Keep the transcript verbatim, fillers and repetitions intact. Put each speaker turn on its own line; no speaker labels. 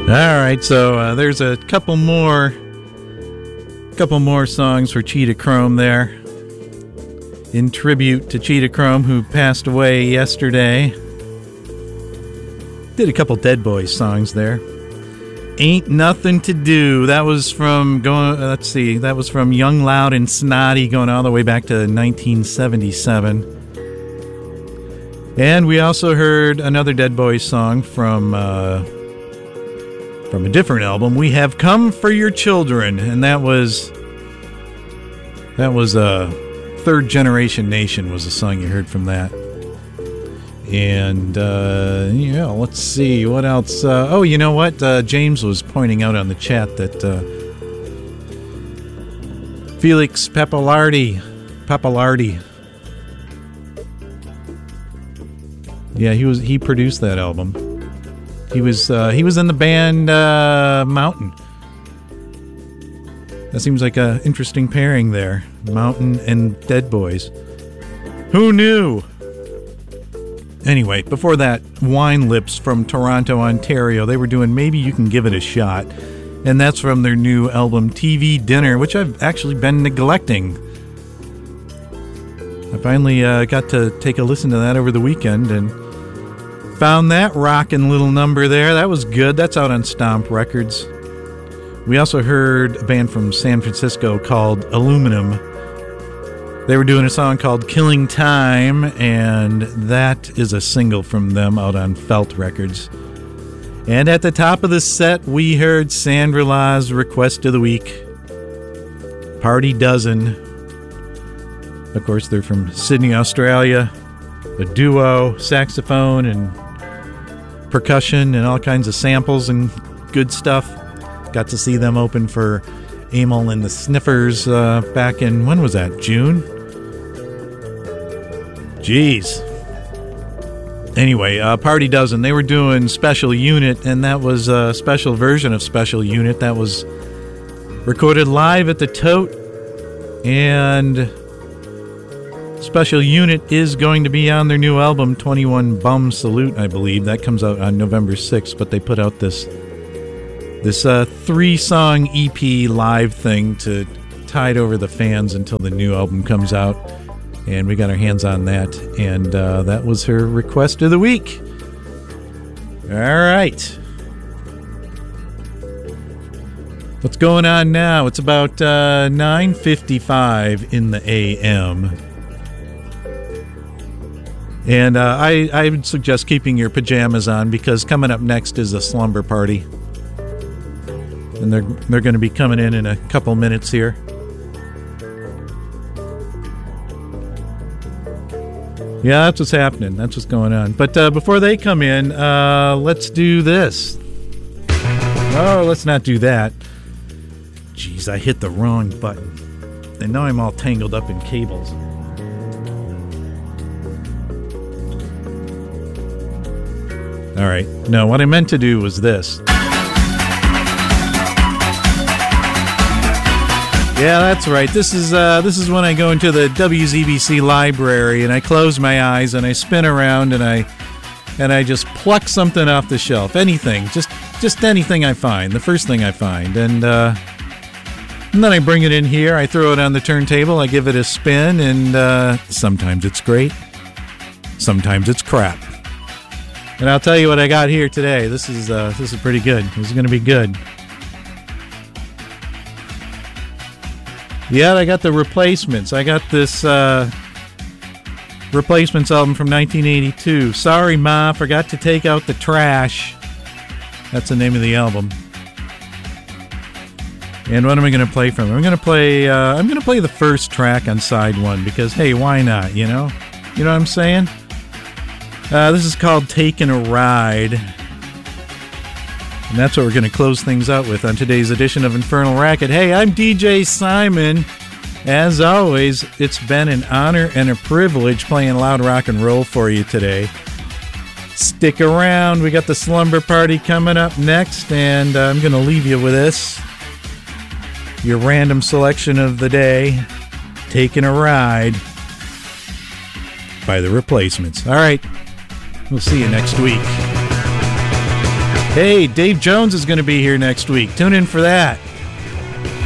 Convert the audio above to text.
All right, so uh, there's a couple more, couple more songs for Cheetah Chrome there, in tribute to Cheetah Chrome, who passed away yesterday. Did a couple Dead Boys songs there. Ain't Nothing to Do. That was from going. Let's see. That was from Young, Loud, and Snotty, going all the way back to nineteen seventy-seven. And we also heard another Dead Boys song from. Uh, From a different album, We Have Come for Your Children, and that was that was uh, Third Generation Nation was the song you heard from that. And uh, yeah, let's see what else. Uh, oh, you know what? Uh, James was pointing out on the chat that uh, Felix Pappalardi, Pappalardi, yeah, he was he produced that album. He was uh, he was in the band uh, Mountain. That seems like an interesting pairing there. Mountain and Dead Boys. Who knew? Anyway, before that, Wine Lips from Toronto, Ontario. They were doing Maybe You Can Give It a Shot. And that's from their new album T V Dinner, which I've actually been neglecting. I finally uh, got to take a listen to that over the weekend and found that rockin' little number there. That was good. That's out on Stomp Records. We also heard a band from San Francisco called Aluminum. They were doing a song called Killing Time, and that is a single from them out on Felt Records. And at the top of the set, we heard Sandra La's Request of the Week, Party Dozen. Of course, they're from Sydney, Australia. A duo, saxophone and percussion and all kinds of samples and good stuff. Got to see them open for Amyl and the Sniffers uh, back in, when was that, June? Jeez. Anyway, uh, Party Dozen, they were doing Special Unit, and that was a special version of Special Unit that was recorded live at the Tote, and Special Unit is going to be on their new album, twenty-one Bum Salute, I believe. That comes out on November sixth, but they put out this this uh, three-song E P live thing to tide over the fans until the new album comes out. And we got our hands on that, and uh, that was her request of the week. All right. What's going on now? It's about uh, nine fifty-five in the A M And uh, I, I would suggest keeping your pajamas on, because coming up next is a slumber party. And they're, they're going to be coming in in a couple minutes here. Yeah, that's what's happening. That's what's going on. But uh, before they come in, uh, let's do this. Oh, let's not do that. Jeez, I hit the wrong button. And now I'm all tangled up in cables. All right. No, what I meant to do was this. Yeah, that's right. This is uh, this is when I go into the W Z B C library and I close my eyes and I spin around and I and I just pluck something off the shelf. Anything, just just anything I find. The first thing I find, and uh, and then I bring it in here. I throw it on the turntable. I give it a spin, and uh, sometimes it's great, sometimes it's crap. And I'll tell you what I got here today. This is uh, this is pretty good. This is going to be good. Yeah, I got the Replacements. I got this uh, Replacements album from nineteen eighty-two. Sorry, Ma, forgot to take out the trash. That's the name of the album. And what am I going to play from? I'm going to play. Uh, I'm going to play the first track on side one because, hey, why not? You know, you know what I'm saying? Uh, this is called "Taking a Ride." And that's what we're going to close things out with on today's edition of Infernal Racket. Hey, I'm D J Simon. As always, it's been an honor and a privilege playing loud rock and roll for you today. Stick around. We got the slumber party coming up next, and uh, I'm going to leave you with this. Your random selection of the day, "Taking a Ride" by the Replacements. All right. We'll see you next week. Hey, Dave Jones is going to be here next week. Tune in for that.